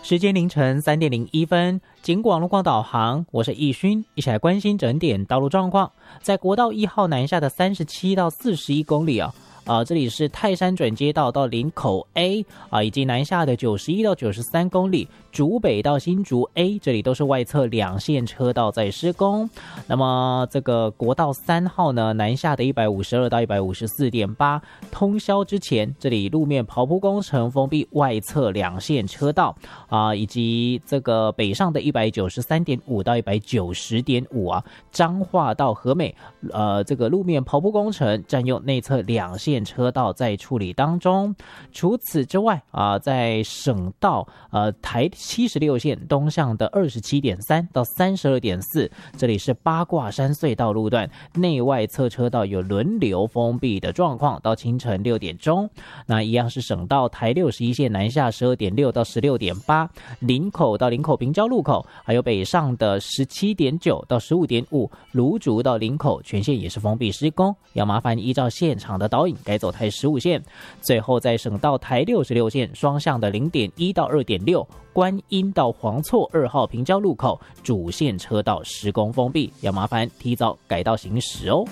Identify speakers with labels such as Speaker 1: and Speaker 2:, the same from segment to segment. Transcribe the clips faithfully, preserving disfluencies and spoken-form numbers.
Speaker 1: 时间凌晨三点零一分，警广路况导航，我是易勋，一起来关心整点道路状况。在国道一号南下的三十七到四十一公里啊。啊、呃，这里是泰山转接道到林口 A 啊，以及南下的九十一到九十三公里，竹北到新竹 A， 这里都是外侧两线车道在施工。那么这个国道三号呢，南下的一百五十二到一百五十四点八，通宵之前，这里路面刨铺工程封闭外侧两线车道啊，以及这个北上的一百九十三点五到一百九十点五啊，彰化到和美，呃，这个路面刨铺工程占用内侧两线车道在处理当中。除此之外啊，在省道呃台七十六线东向的二十七点三到三十二点四，这里是八卦山隧道路段内外侧车道有轮流封闭的状况，到清晨六点钟。那一样是省道台六十一线南下十二点六到十六点八，林口到林口平交路口，还有北上的十七点九到十五点五，芦竹到林口全线也是封闭施工，要麻烦依照现场的导引改走台十五线。最后在省道台六十六线双向的零点一到二点六，观音到黄厝二号平交路口主线车道施工封闭，要麻烦提早改道行驶哦。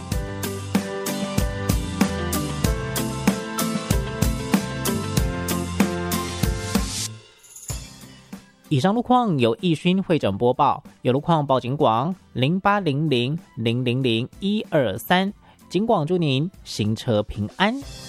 Speaker 1: 以上路况由易勋会诊播报，有路况报警广零八零零零零零一二三，警广祝您行车平安。